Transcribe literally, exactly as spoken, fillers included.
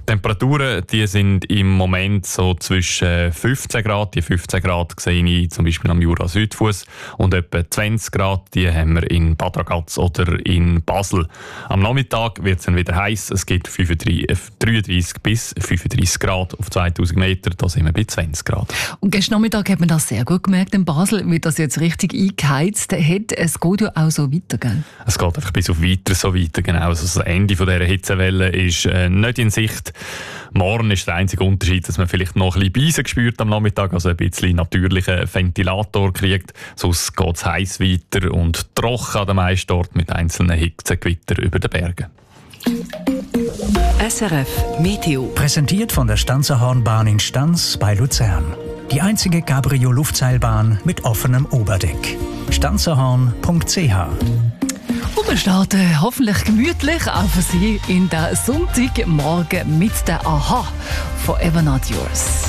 Temperaturen die sind im Moment so zwischen fünfzehn Grad. Die fünfzehn Grad sehe ich zum Beispiel am Jura-Südfuss. Und etwa zwanzig Grad die haben wir in Bad Ragaz oder in Basel. Am Nachmittag wird es dann wieder heiß. Es gibt dreiunddreißig bis fünfunddreißig Grad auf zweitausend Meter. Da sind wir bei zwanzig Grad. Und gestern Nachmittag hat man das sehr gut gemerkt in Basel, wie das jetzt richtig eingeheizt hat. Es geht ja auch so weiter, gell? Es geht einfach bis auf weiter so weiter. Genau. Also das Ende von dieser Hitzewelle ist äh, nicht in Sicht. Morgen ist der einzige Unterschied, dass man vielleicht noch ein bisschen Beisen spürt am Nachmittag, also ein bisschen natürlichen Ventilator kriegt. Sonst geht es heiß weiter und trocken an den meisten Orten mit einzelnen Hitzegewitter über den Bergen. S R F Meteo. Präsentiert von der Stanzerhornbahn in Stanz bei Luzern. Die einzige Cabrio-Luftseilbahn mit offenem Oberdeck. stanzerhorn punkt c h. Und wir starten hoffentlich gemütlich auch für Sie in den Sonntagmorgen mit der Aha von Ever Not Yours.